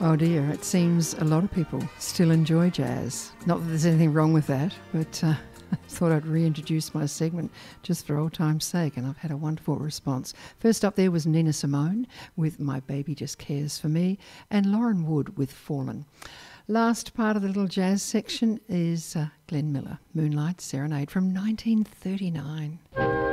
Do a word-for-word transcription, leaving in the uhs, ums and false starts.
Oh dear, it seems a lot of people still enjoy jazz. Not that there's anything wrong with that, but uh, I thought I'd reintroduce my segment just for old time's sake, and I've had a wonderful response. First up there was Nina Simone with My Baby Just Cares For Me, and Lauren Wood with Fallen. Last part of the little jazz section is uh, Glenn Miller, Moonlight Serenade from nineteen thirty-nine.